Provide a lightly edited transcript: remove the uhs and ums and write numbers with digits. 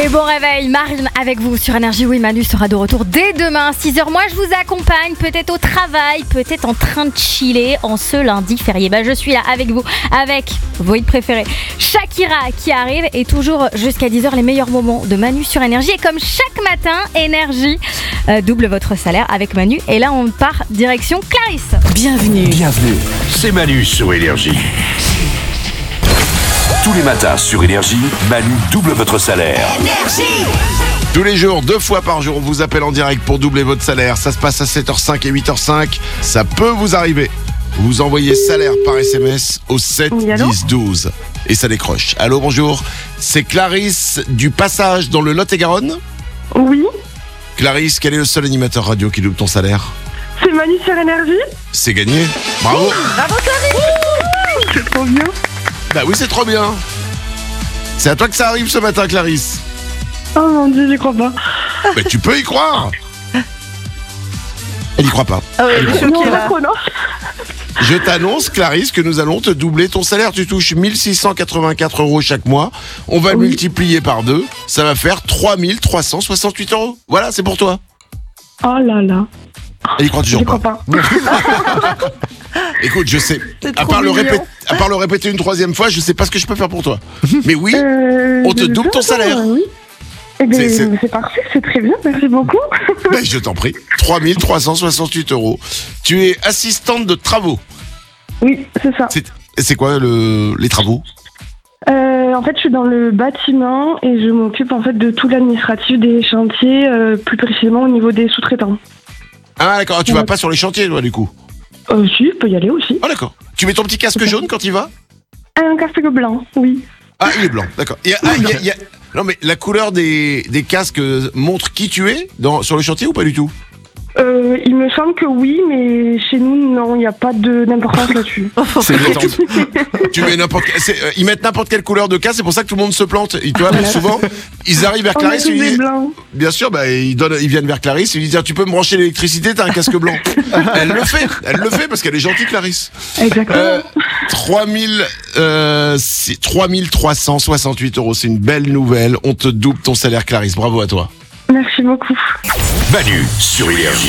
Et bon réveil, Marine avec vous sur Énergie. Oui, Manu sera de retour dès demain 6h. Moi je vous accompagne, peut-être au travail, peut-être en train de chiller en ce lundi férié. Je suis là avec vous, avec vos hits préférés. Shakira qui arrive et toujours jusqu'à 10h les meilleurs moments de Manu sur Énergie. Et comme chaque matin, Énergie double votre salaire avec Manu. Et là on part direction Clarisse. Bienvenue, c'est Manu sur Énergie. Tous les matins sur Énergie, Manu double votre salaire. Tous les jours, 2 fois par jour, on vous appelle en direct pour doubler votre salaire. Ça se passe à 7h05 et 8h05. Ça peut vous arriver. Vous envoyez salaire par SMS au 7 10 12 et ça décroche. Allô, bonjour. C'est Clarisse du Passage dans le Lot-et-Garonne. Oui, Clarisse, quel est le seul animateur radio qui double ton salaire? c'est Manu sur Énergie. C'est gagné. Bravo. Bravo Clarisse. C'est trop bien. Bah oui, c'est trop bien. C'est à toi que ça arrive ce matin, Clarisse. Oh mon Dieu, j'y crois pas. Mais tu peux y croire. Elle y croit pas. Non, pas trop, non. Je t'annonce, Clarisse, que nous allons te doubler ton salaire. Tu touches 1684 € chaque mois. On va le multiplier par 2. Ça va faire 3368 €. Voilà, c'est pour toi. Oh là là. Elle y croit toujours J'y crois pas. Écoute, je sais. À part le répéter une 3e fois, je sais pas ce que je peux faire pour toi. Mais oui, on te double ton salaire. Oui. Eh bien, c'est parfait, c'est très bien, merci beaucoup. Ben, je t'en prie. 3368 €. Tu es assistante de travaux. Oui, c'est ça. C'est quoi les travaux? En fait, je suis dans le bâtiment et je m'occupe en fait de tout l'administratif des chantiers, plus précisément au niveau des sous-traitants. Ah d'accord, tu vas pas sur les chantiers, toi, du coup? Si, je peux y aller aussi. Ah d'accord. Tu mets ton petit casque jaune quand il va? Un casque blanc, oui. Ah, il est blanc, d'accord. Non mais la couleur des casques montre qui tu es sur le chantier ou pas du tout? Il me semble que oui, mais chez nous, non, il n'y a pas d'importance là-dessus. Tu mets ils mettent n'importe quelle couleur de casque, c'est pour ça que tout le monde se plante. Tu vois, souvent, ils arrivent vers Clarisse, ils disent, bien sûr, ils viennent vers Clarisse, ils lui disent, tu peux me brancher l'électricité, t'as un casque blanc. Elle le fait parce qu'elle est gentille, Clarisse. Exactement. 3368 €, c'est une belle nouvelle. On te double ton salaire, Clarisse. Bravo à toi. Merci beaucoup. Manu sur Énergie.